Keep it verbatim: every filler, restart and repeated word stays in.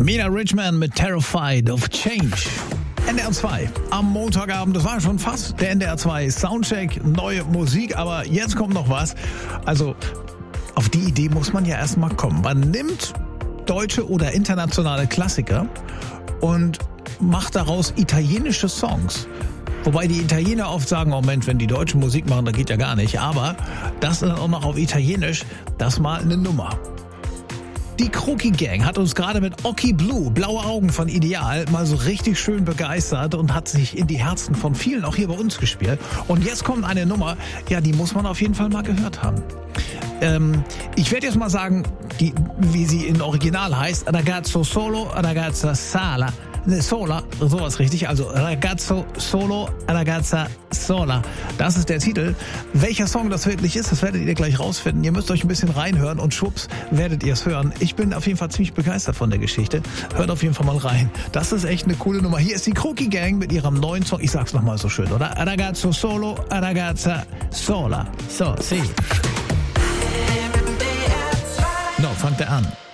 Mina Richman mit Terrified of Change. N D R zwei am Montagabend, das war schon fast der N D R zwei Soundcheck, neue Musik, aber jetzt kommt noch was. Also auf die Idee muss man ja erstmal kommen. Man nimmt deutsche oder internationale Klassiker und macht daraus italienische Songs. Wobei die Italiener oft sagen, oh Mensch, wenn die Deutschen Musik machen, das geht ja gar nicht. Aber das dann auch noch auf Italienisch, das mal eine Nummer. Die Kroki Gang hat uns gerade mit Occhi Blue, blaue Augen von Ideal, mal so richtig schön begeistert und hat sich in die Herzen von vielen auch hier bei uns gespielt. Und jetzt kommt eine Nummer, ja, die muss man auf jeden Fall mal gehört haben. Ähm, ich werde jetzt mal sagen, die, wie sie in Original heißt, Ragazzo Solo, Ragazza Sala. Ne, Sola, sowas richtig, also Ragazzo Solo, Ragazza Sola. Das ist der Titel. Welcher Song das wirklich ist, das werdet ihr gleich rausfinden. Ihr müsst euch ein bisschen reinhören und schwupps werdet ihr es hören. Ich bin auf jeden Fall ziemlich begeistert von der Geschichte. Hört auf jeden Fall mal rein. Das ist echt eine coole Nummer. Hier ist die Kroki Gang mit ihrem neuen Song. Ich sag's nochmal so schön, oder? Ragazzo Solo, Ragazza Sola. So, sieh. No, fangt er an.